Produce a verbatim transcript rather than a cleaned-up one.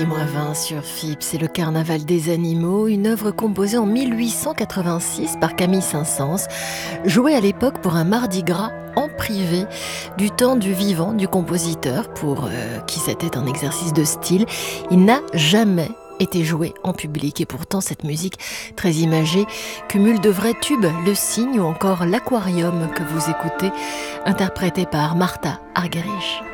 six moins vingt sur F I P, c'est le Carnaval des animaux, une œuvre composée en mille huit cent quatre-vingt-six par Camille Saint-Saëns, jouée à l'époque pour un mardi gras en privé, du temps du vivant du compositeur, pour euh, qui c'était un exercice de style. Il n'a jamais été joué en public et pourtant cette musique très imagée cumule de vrais tubes, Le Cygne ou encore L'Aquarium que vous écoutez, interprété par Martha Argerich.